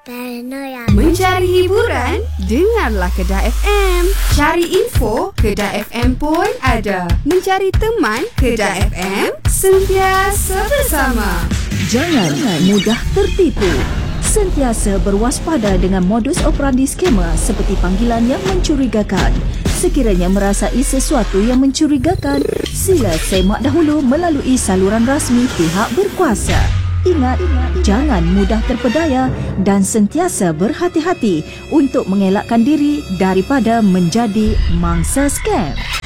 Paranoia. Mencari hiburan? Dengarlah Kedah FM. Cari info? Kedah FM pun ada. Mencari teman? Kedah FM sentiasa bersama. Jangan mudah tertipu. Sentiasa berwaspada dengan modus operandi skamer seperti panggilan yang mencurigakan. Sekiranya merasai sesuatu yang mencurigakan, sila semak dahulu melalui saluran rasmi pihak berkuasa. Ingat, jangan mudah terpedaya dan sentiasa berhati-hati untuk mengelakkan diri daripada menjadi mangsa skam.